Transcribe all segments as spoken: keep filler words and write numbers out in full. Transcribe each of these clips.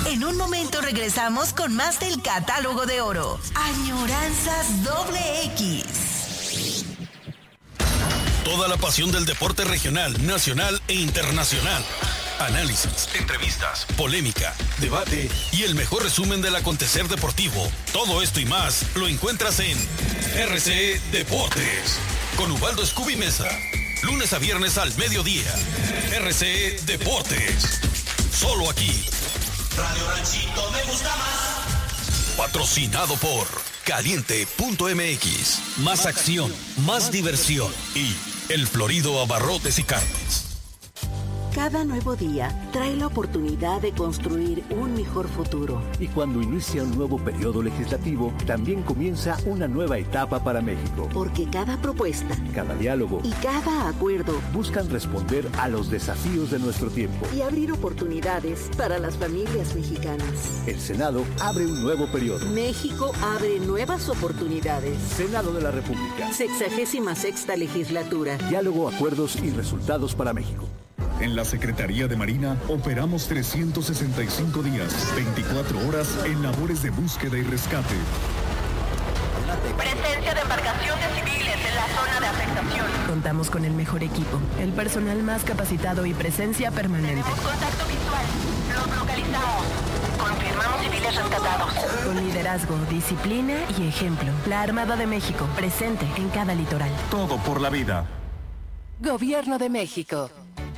En un momento regresamos con más del catálogo de oro. Añoranzas doble X. Toda la pasión del deporte regional, nacional e internacional. Análisis, entrevistas, polémica, debate y el mejor resumen del acontecer deportivo. Todo esto y más lo encuentras en R C E Deportes con Ubaldo Scooby Mesa. Lunes a viernes al mediodía. R C E Deportes. Solo aquí. Radio Ranchito me gusta más. Patrocinado por Caliente punto M X. Más acción, más diversión y El Florido Abarrotes y Carnes. Cada nuevo día trae la oportunidad de construir un mejor futuro. Y cuando inicia un nuevo periodo legislativo, también comienza una nueva etapa para México. Porque cada propuesta, cada diálogo y cada acuerdo buscan responder a los desafíos de nuestro tiempo y abrir oportunidades para las familias mexicanas. El Senado abre un nuevo periodo. México abre nuevas oportunidades. Senado de la República. Sexagésima sexta legislatura. Diálogo, acuerdos y resultados para México. En la Secretaría de Marina operamos trescientos sesenta y cinco días, veinticuatro horas en labores de búsqueda y rescate. Presencia de embarcaciones civiles en la zona de afectación. Contamos con el mejor equipo, el personal más capacitado y presencia permanente. Tenemos contacto visual. Los localizamos. Confirmamos civiles rescatados. Con liderazgo, disciplina y ejemplo. La Armada de México, presente en cada litoral. Todo por la vida. Gobierno de México.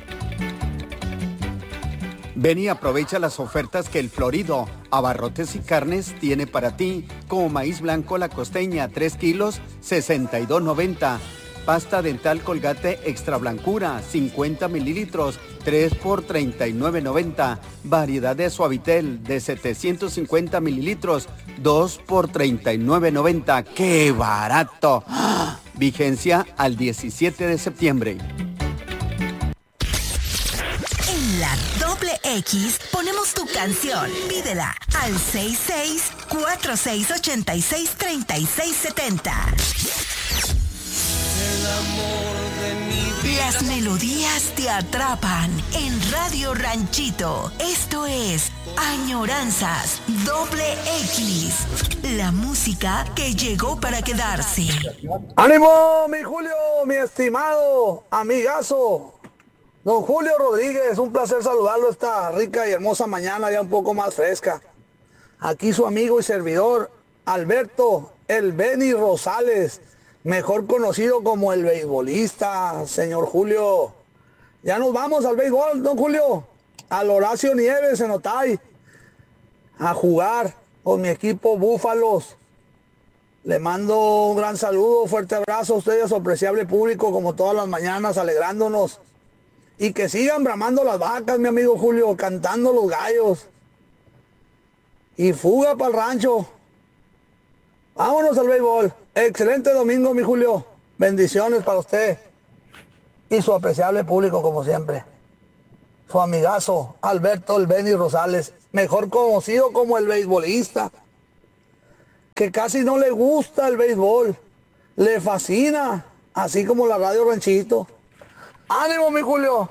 Ven y aprovecha las ofertas que el Florido Abarrotes y Carnes tiene para ti, como maíz blanco La Costeña, tres kilos, sesenta y dos noventa. Pasta dental Colgate Extra Blancura, cincuenta mililitros, tres por treinta y nueve noventa. Variedad de Suavitel de setecientos cincuenta mililitros, dos por treinta y nueve noventa. ¡Qué barato! ¡Ah! Vigencia al diecisiete de septiembre. En la doble X ponemos tu canción. Pídela al seis seis cuatro seis ocho seis tres seis siete cero. El amor de mi vida. Las melodías te atrapan en Radio Ranchito. Esto es Añoranzas doble X. La música que llegó para quedarse. ¡Ánimo, mi Julio, mi estimado amigazo! Don Julio Rodríguez, un placer saludarlo esta rica y hermosa mañana, ya un poco más fresca. Aquí su amigo y servidor, Alberto El Beni Rosales, mejor conocido como el beisbolista, señor Julio. Ya nos vamos al béisbol, don Julio, al Horacio Nieves en Otay, a jugar con mi equipo Búfalos. Le mando un gran saludo, fuerte abrazo a usted y a su apreciable público, como todas las mañanas, alegrándonos. Y que sigan bramando las vacas, mi amigo Julio, cantando los gallos. Y fuga para el rancho. Vámonos al béisbol. Excelente domingo, mi Julio. Bendiciones para usted y su apreciable público, como siempre. Su amigazo, Alberto El Beni Rosales, mejor conocido como el beisbolista, que casi no le gusta el béisbol. Le fascina, así como la Radio Ranchito. ¡Ánimo, mi Julio!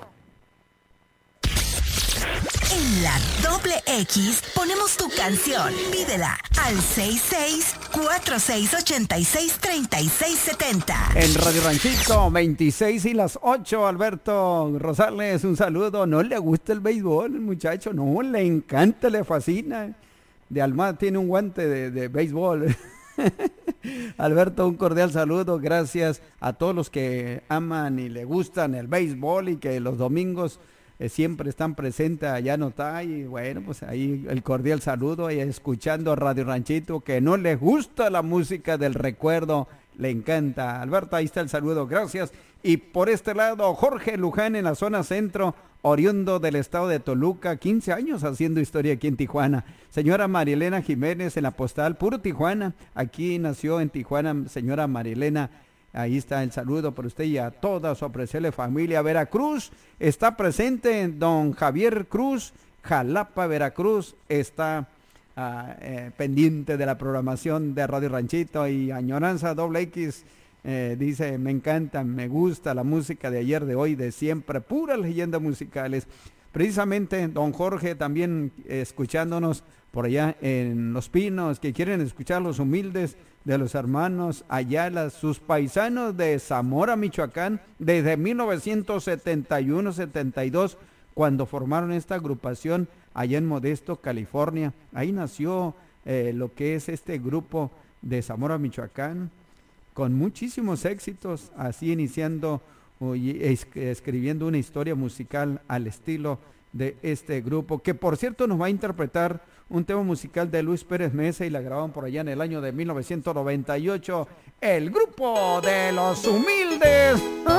En la doble X ponemos tu canción. Pídela al seis seis cuatro seis ocho seis tres seis siete cero. En Radio Ranchito, veintiséis y las ocho, Alberto Rosales, un saludo. No le gusta el béisbol, el muchacho, no, le encanta, le fascina. De Almada tiene un guante de, de béisbol. Alberto, un cordial saludo, gracias a todos los que aman y le gustan el béisbol y que los domingos eh, siempre están presentes allá en Otay. Y bueno, pues ahí el cordial saludo y escuchando Radio Ranchito, que no les gusta la música del recuerdo, le encanta. Alberto, ahí está el saludo, gracias. Y por este lado, Jorge Luján en la zona centro, oriundo del estado de Toluca, quince años haciendo historia aquí en Tijuana. Señora Marielena Jiménez en la postal, puro Tijuana, aquí nació en Tijuana, señora Marielena, ahí está el saludo por usted y a toda su apreciable familia. Veracruz, está presente don Javier Cruz, Jalapa, Veracruz, está uh, eh, pendiente de la programación de Radio Ranchito y Añoranza doble X. Eh, dice, me encanta, me gusta la música de ayer, de hoy, de siempre, puras leyendas musicales. precisamente don Jorge también eh, escuchándonos por allá en Los Pinos, que quieren escuchar Los Humildes de los hermanos Ayala, sus paisanos de Zamora, Michoacán, desde mil novecientos setenta y uno setenta y dos, cuando formaron esta agrupación allá en Modesto, California. Ahí nació eh, lo que es este grupo de Zamora, Michoacán, con muchísimos éxitos, así iniciando y es, escribiendo una historia musical al estilo de este grupo, que por cierto nos va a interpretar un tema musical de Luis Pérez Mesa y la grabaron por allá en el año de mil novecientos noventa y ocho, el grupo de Los Humildes. ¡Ah!